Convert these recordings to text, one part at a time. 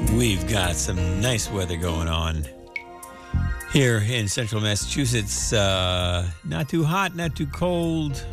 We've got some nice weather going on here in central Massachusetts. Not too hot, not too cold.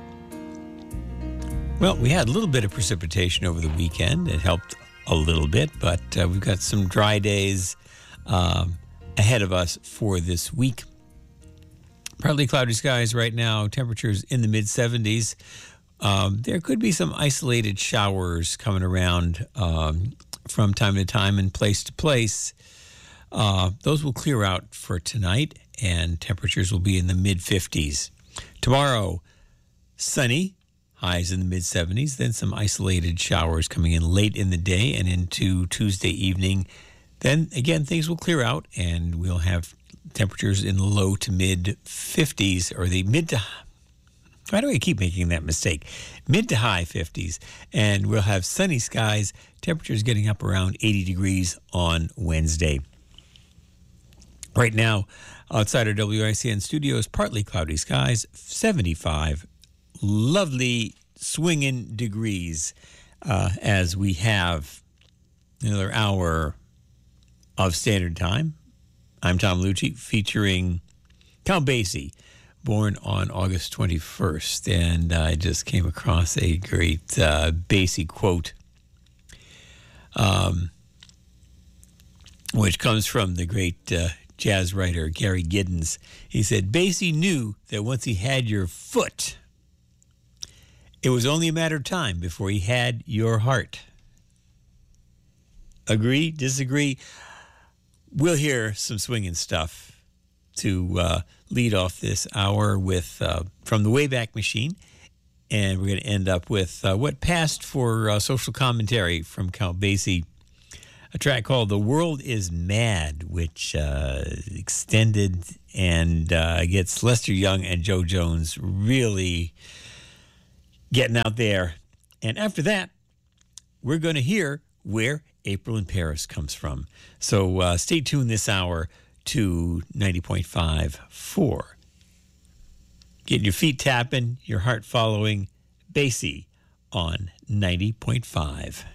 Well, we had a little bit of precipitation over the weekend. It helped a little bit, but we've got some dry days ahead of us for this week. Partly cloudy skies right now, temperatures in the mid-70s. There could be some isolated showers coming around from time to time and place to place. Those will clear out for tonight, and temperatures will be in the mid-50s. Tomorrow, sunny, highs in the mid-70s, then some isolated showers coming in late in the day and into Tuesday evening. Then, again, things will clear out, and we'll have temperatures in the low to mid-50s, or the mid to... Why do I keep making that mistake? Mid to high 50s, and we'll have sunny skies, temperatures getting up around 80 degrees on Wednesday. Right now, outside our WICN studios, partly cloudy skies, 75, lovely swinging degrees as we have another hour of Standard Time. I'm Tom Lucci, featuring Count Basie, born on August 21st, and I just came across a great Basie quote, which comes from the great jazz writer Gary Giddens. He said, Basie knew that once he had your foot, it was only a matter of time before he had your heart. Agree? Disagree? We'll hear some swinging stuff to lead off this hour with from the Wayback Machine, and we're going to end up with what passed for social commentary from Count Basie, a track called "The World Is Mad," which extended and gets Lester Young and Joe Jones really getting out there. And after that, we're going to hear where April in Paris comes from. So stay tuned this hour to 90.5 for getting your feet tapping, your heart following, Basie on 90.5.